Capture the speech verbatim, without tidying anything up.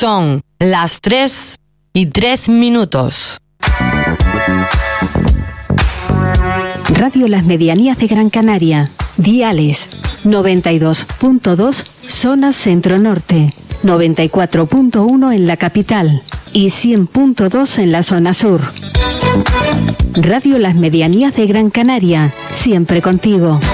Son las tres y tres minutos. Radio Las Medianías de Gran Canaria. Diales noventa y dos punto dos, zona centro-norte, noventa y cuatro punto uno en la capital y cien punto dos en la zona sur. Radio Las Medianías de Gran Canaria, siempre contigo.